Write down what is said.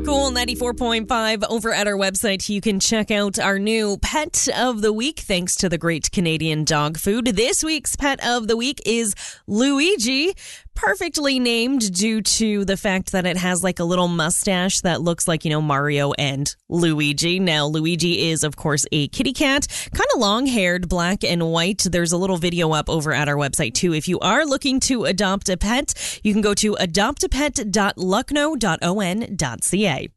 Cool 94.5 over at our website. You can check out our new Pet of the Week thanks to the Great Canadian Dog Food. This week's Pet of the Week is Luigi. Perfectly named due to the fact that it has like a little mustache that looks like, Mario and Luigi. Now, Luigi is, of course, a kitty cat, kind of long-haired, black and white. There's a little video up over at our website, too. If you are looking to adopt a pet, you can go to adoptapet.lucknow.on.ca.